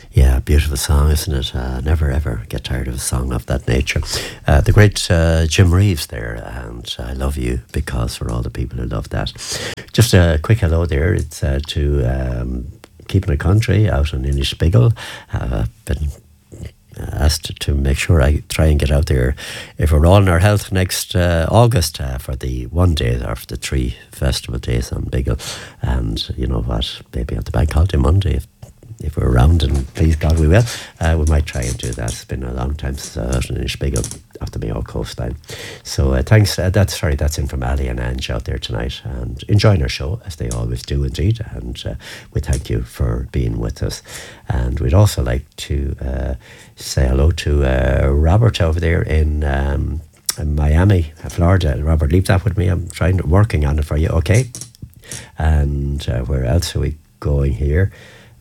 Yeah, beautiful song, isn't it? Never ever get tired of a song of that nature. The great Jim Reeves there, and I Love You Because, for all the people who love that. Just a quick hello there. It's to Keeping It Country out in Inishbiggle. Been asked to make sure I try and get out there if we're all in our health next August for the one day or for the 3 festival days on Biggle. And you know what, maybe on the bank holiday Monday, if we're around, and please God we will, we might try and do that. It's been a long time since I was in Inishbiggle off the Mayo coastline. So thanks. That's in from Ali and Ange out there tonight and enjoying our show as they always do indeed. And we thank you for being with us. And we'd also like to say hello to Robert over there in Miami, Florida. Robert, leave that with me. I'm working on it for you. Okay. And where else are we going here?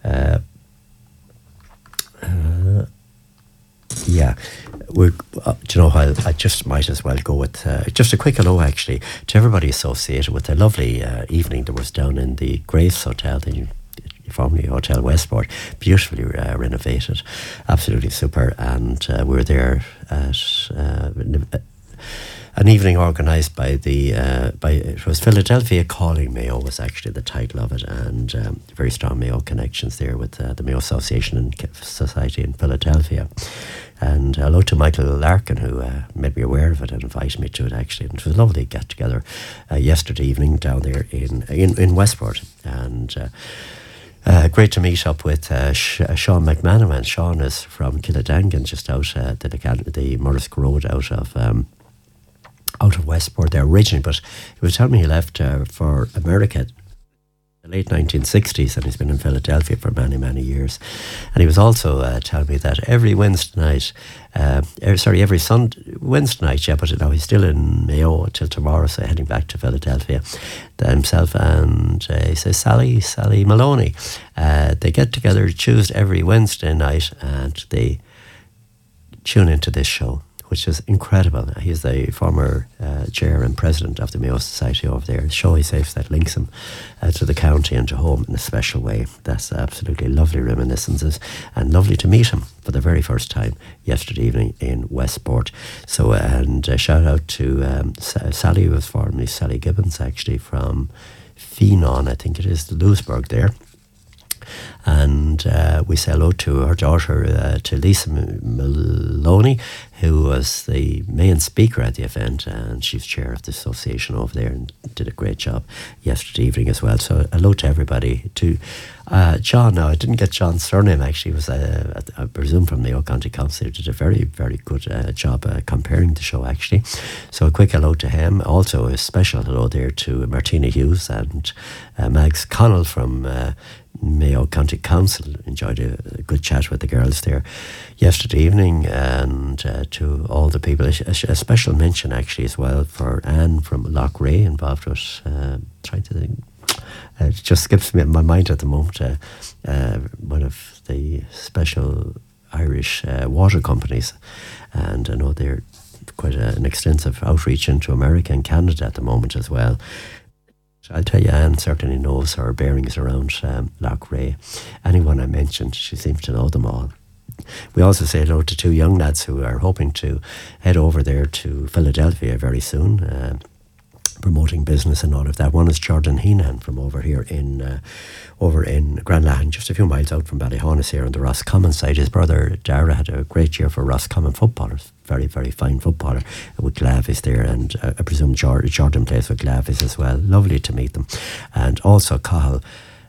Yeah, do you know, I just might as well go with just a quick hello actually to everybody associated with the lovely evening that was down in the Grace Hotel, the formerly Hotel Westport, beautifully renovated, absolutely super. And we were there at an evening organised by it was Philadelphia Calling Mayo was actually the title of it, and very strong Mayo connections there with the Mayo Association and Society in Philadelphia. And hello to Michael Larkin, who made me aware of it and invited me to it actually. And it was a lovely get together yesterday evening down there in Westport. And great to meet up with Sean McManaman. Sean is from Killadangan, just out the Murrisk Road out of Westport there originally, but he was telling me he left for America in the late 1960s, and he's been in Philadelphia for many, many years. And he was also telling me that every Wednesday night, every Wednesday night, yeah, but now he's still in Mayo till tomorrow, so heading back to Philadelphia himself, and he says Sally Maloney, they get together Tuesday every Wednesday night and they tune into this show, which is incredible. He's the former chair and president of the Mayo Society over there. The show he says that links him to the county and to home in a special way. That's absolutely lovely reminiscences, and lovely to meet him for the very first time yesterday evening in Westport. So, and shout out to Sally, who was formerly Sally Gibbons, actually from Finon, I think it is, the Lewisburg there. And we say hello to her daughter, to Lisa Maloney, who was the main speaker at the event, and she's chair of the association over there and did a great job yesterday evening as well. So hello to everybody. To John, now I didn't get John's surname actually, it was I presume from the Mayo County Council, who did a very, very good job comparing the show actually. So a quick hello to him. Also a special hello there to Martina Hughes and Mags Connell from Mayo County Council. Enjoyed a good chat with the girls there yesterday evening, and to all the people, a special mention actually as well for Anne from Lochray, involved with trying to think, it just skips me my mind at the moment, one of the special Irish water companies, and I know they're quite an extensive outreach into America and Canada at the moment as well. I'll tell you, Anne certainly knows her bearings around Lochray. Anyone I mentioned, she seems to know them all. We also say hello to 2 young lads who are hoping to head over there to Philadelphia very soon, promoting business and all of that. One is Jordan Heenan from over here in Granlahan, just a few miles out from Ballyhonus here on the Roscommon side. His brother Dara had a great year for Roscommon footballers. Very, very fine footballer with Glavis there, and I presume Jordan plays with Glavis as well. Lovely to meet them. And also Cahill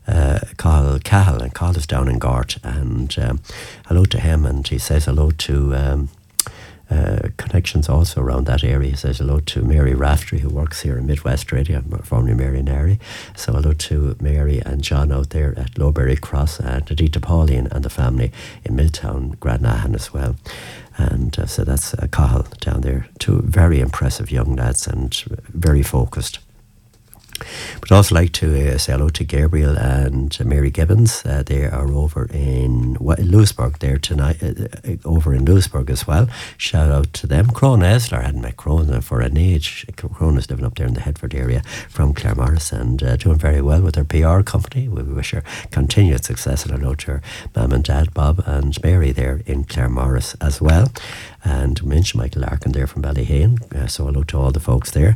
Cahill, and Cahill is down in Gort, and hello to him, and he says hello to connections also around that area. He says hello to Mary Raftery, who works here in Midwest Radio, formerly Mary Nary. So hello to Mary and John out there at Lowberry Cross, and Adita Pauline and the family in Milltown, Grannahan as well. And so that's Cahill down there. 2 very impressive young lads and very focused. But also like to say hello to Gabriel and Mary Gibbons. They are over in Lewisburg there tonight, over in Lewisburg as well. Shout out to them. Crone Esler, I hadn't met Crone for an age. Crone is living up there in the Headford area from Claremorris and doing very well with her PR company. We wish her continued success, and hello to her mum and dad, Bob and Mary there in Claremorris as well. And we mentioned Michael Larkin there from Ballyhane, so hello to all the folks there.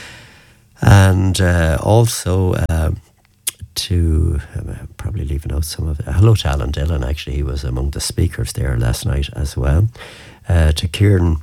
And also to probably leaving out some of it. Hello to Alan Dillon, actually. He was among the speakers there last night as well. To Kieran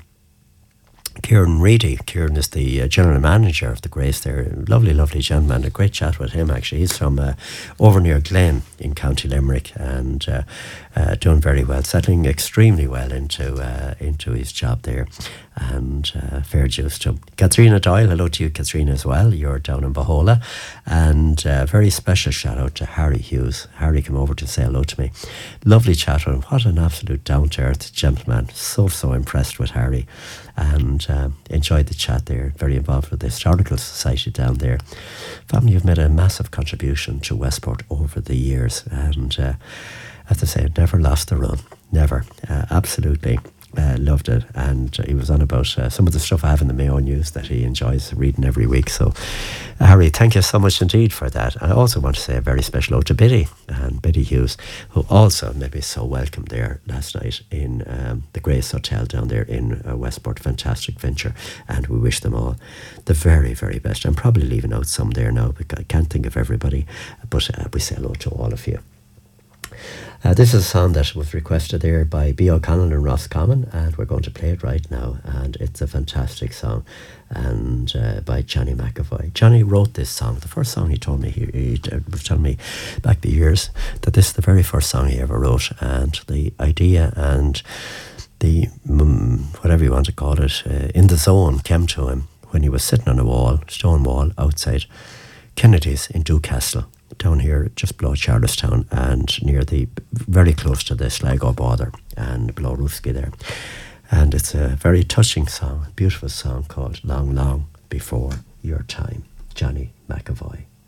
Reedy. Kieran is the general manager of the Grace there. Lovely, lovely gentleman. A great chat with him, actually. He's from over near Glen in County Limerick and doing very well, settling extremely well into his job there. And fair dues to him. Katrina Doyle, hello to you, Katrina, as well. You're down in Bahola. And very special shout out to Harry Hughes. Harry came over to say hello to me. Lovely chat with him. What an absolute down-to-earth gentleman. So impressed with Harry. And enjoyed the chat there. Very involved with the Historical Society down there. Family have made a massive contribution to Westport over the years. And as I say, never lost the run. Never. Absolutely. Loved it, and he was on about some of the stuff I have in the Mayo News that he enjoys reading every week. So Harry, thank you so much indeed for that. I also want to say a very special hello to Biddy and Biddy Hughes, who also made me so welcome there last night in the Grace Hotel down there in Westport. Fantastic venture, and we wish them all the very, very best. I'm probably leaving out some there now because I can't think of everybody, but we say hello to all of you. This is a song that was requested there by B. O'Connell and Roscommon, and we're going to play it right now, and it's a fantastic song, and by Johnny McAvoy. Johnny wrote this song. The first song he told me, he was telling me back the years, that this is the very first song he ever wrote, and the idea and the, whatever you want to call it, in the zone came to him when he was sitting on a wall, stone wall, outside Kennedy's in Dewcastle, down here just below Charlestown and near very close to the Sligo border and below Ruski there. And it's a very touching song, a beautiful song called Long, Long Before Your Time. Johnny McAvoy.